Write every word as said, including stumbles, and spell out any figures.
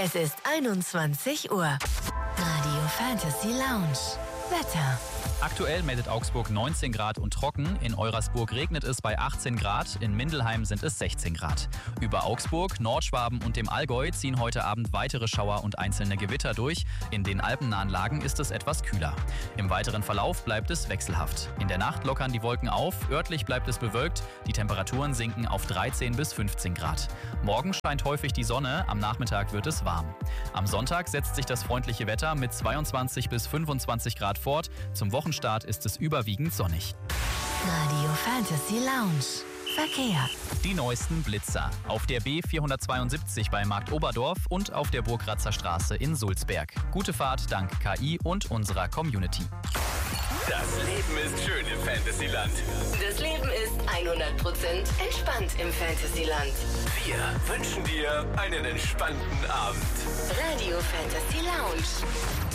Es ist einundzwanzig Uhr. Radio Fantasy Lounge. Wetter. Aktuell meldet Augsburg neunzehn Grad und trocken. In Eurasburg regnet es bei achtzehn Grad. In Mindelheim sind es sechzehn Grad. Über Augsburg, Nordschwaben und dem Allgäu ziehen heute Abend weitere Schauer und einzelne Gewitter durch. In den alpennahen Lagen ist es etwas kühler. Im weiteren Verlauf bleibt es wechselhaft. In der Nacht lockern die Wolken auf. Örtlich bleibt es bewölkt. Die Temperaturen sinken auf dreizehn bis fünfzehn Grad. Morgen scheint häufig die Sonne. Am Nachmittag wird es warm. Am Sonntag setzt sich das freundliche Wetter mit zweiundzwanzig bis fünfundzwanzig Grad fort. Zum Wochenstart ist es überwiegend sonnig. Radio Fantasy Lounge. Verkehr. Die neuesten Blitzer. Auf der B vierhundertzweiundsiebzig bei Markt Oberdorf und auf der Burgratzer Straße in Sulzberg. Gute Fahrt dank K I und unserer Community. Das Leben ist schön im Fantasyland. Das Leben ist hundert Prozent entspannt im Fantasyland. Wir wünschen dir einen entspannten Abend. Radio Fantasy Lounge.